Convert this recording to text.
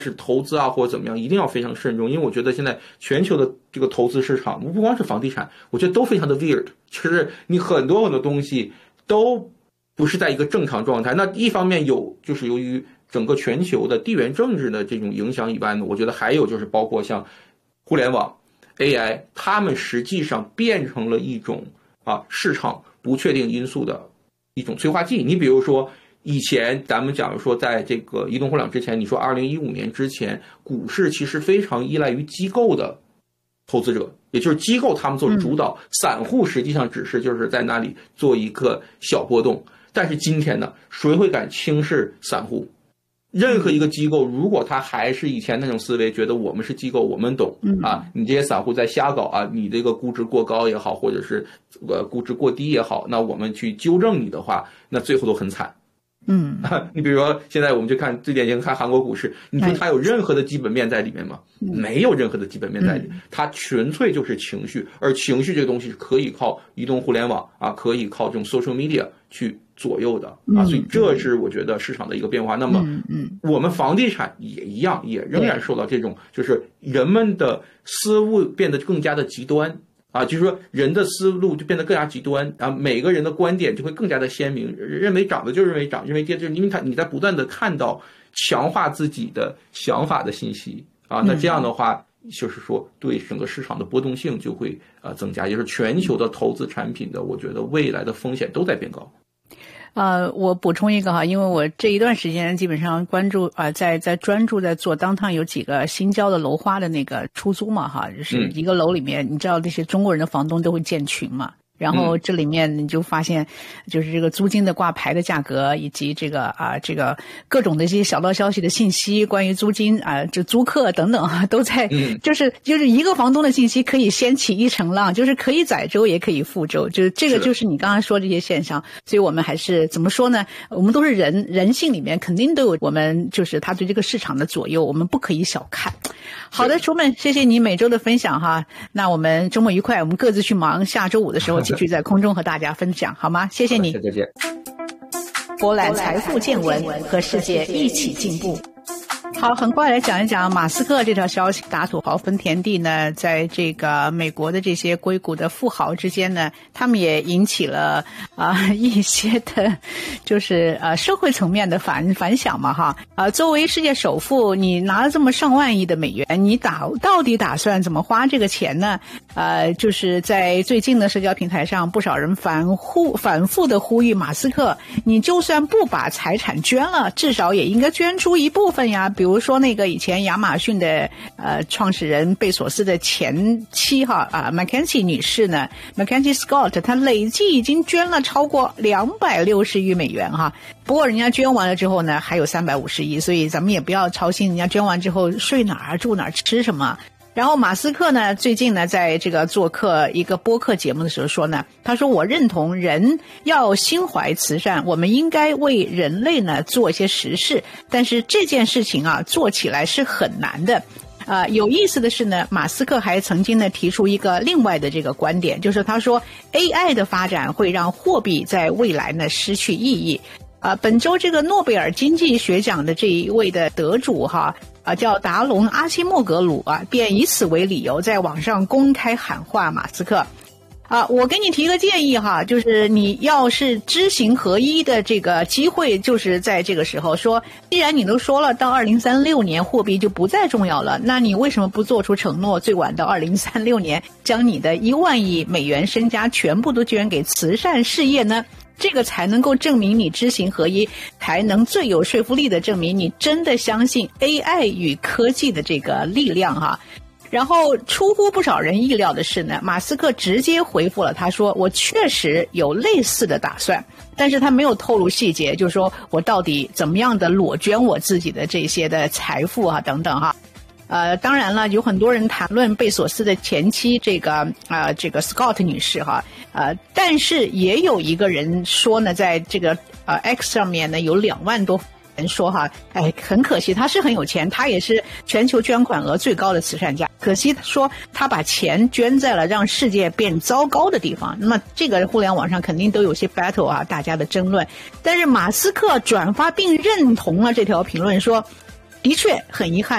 是投资啊或者怎么样，一定要非常慎重，因为我觉得现在全球的这个投资市场，不光是房地产，我觉得都非常的 weird， 就是你很多东西都不是在一个正常状态。那一方面就是由于整个全球的地缘政治的这种影响以外呢，我觉得还有就是包括像互联网、AI， 它们实际上变成了一种市场不确定因素的一种催化剂。你比如说以前咱们讲说在这个移动互联网之前，你说2015年之前，股市其实非常依赖于机构的投资者，也就是机构他们做主导，散户实际上只是就是在那里做一个小波动。但是今天呢，谁会敢轻视散户？任何一个机构，如果他还是以前那种思维，觉得我们是机构，我们懂你这些散户在瞎搞你这个估值过高也好，或者是估值过低也好，那我们去纠正你的话，那最后都很惨。你比如说现在我们就看最典型看韩国股市，你说它有任何的基本面在里面吗？没有任何的基本面在里面，它纯粹就是情绪，而情绪这个东西是可以靠移动互联网可以靠这种 social media 去左右的所以这是我觉得市场的一个变化。那么我们房地产也一样，也仍然受到这种就是人们的思路变得更加的极端就是说人的思路就变得更加极端每个人的观点就会更加的鲜明，认为涨的就认为涨，认为跌就是因为你在不断的看到强化自己的想法的信息那这样的话就是说对整个市场的波动性就会增加，也就是全球的投资产品的我觉得未来的风险都在变高。 我补充一个因为我这一段时间基本上关注在专注在做downtown有几个新交的楼花的那个出租嘛就是一个楼里面你知道这些中国人的房东都会建群嘛，然后这里面你就发现就是这个租金的挂牌的价格，以及这个这个各种的这些小道消息的信息，关于租金这租客等等都在就是一个房东的信息可以掀起一层浪，就是可以载舟也可以覆舟，就是这个就是你刚刚说这些现象。所以我们还是怎么说呢，我们都是人性里面肯定都有我们就是他对这个市场的左右，我们不可以小看。好的，楚门，谢谢你每周的分享那我们周末愉快，我们各自去忙，下周五的时候继续在空中和大家分享好吗？谢谢你。 再见。 博览财富见闻，和世界一起进步。好，很快来讲一讲马斯克这条消息。打土豪分田地呢，在这个美国的这些硅谷的富豪之间呢，他们也引起了一些的就是社会层面的反响嘛作为世界首富，你拿了这么上万亿的美元，你到底打算怎么花这个钱呢？就是在最近的社交平台上，不少人反复的呼吁马斯克，你就算不把财产捐了，至少也应该捐出一部分呀。比如说那个以前亚马逊的创始人贝索斯的前妻Mackenzie 女士呢 Mackenzie Scott， 她累计已经捐了超过260亿美元不过人家捐完了之后呢，还有350亿，所以咱们也不要操心人家捐完之后睡哪儿住哪儿吃什么。然后马斯克呢，最近呢，在这个做客一个播客节目的时候说呢，他说我认同人要心怀慈善，我们应该为人类呢做一些实事，但是这件事情做起来是很难的。有意思的是呢，马斯克还曾经呢提出一个另外的这个观点，就是他说 AI 的发展会让货币在未来呢失去意义。本周这个诺贝尔经济学奖的这一位的得主叫达隆·阿西莫格鲁便以此为理由在网上公开喊话马斯克我给你提个建议就是你要是知行合一的这个机会，就是在这个时候说，既然你都说了到2036年货币就不再重要了，那你为什么不做出承诺，最晚到2036年将你的1万亿美元身家全部都捐给慈善事业呢？这个才能够证明你知行合一，才能最有说服力的证明你真的相信 AI 与科技的这个力量然后出乎不少人意料的是呢，马斯克直接回复了，他说我确实有类似的打算，但是他没有透露细节，就是说我到底怎么样的裸捐我自己的这些的财富等等当然了，有很多人谈论贝索斯的前妻这个 Scott 女士但是也有一个人说呢，在这个X 上面呢有2万多人说很可惜，他是很有钱，他也是全球捐款额最高的慈善家，可惜说他把钱捐在了让世界变糟糕的地方。那么这个互联网上肯定都有些 battle 大家的争论。但是马斯克转发并认同了这条评论，说的确很遗憾。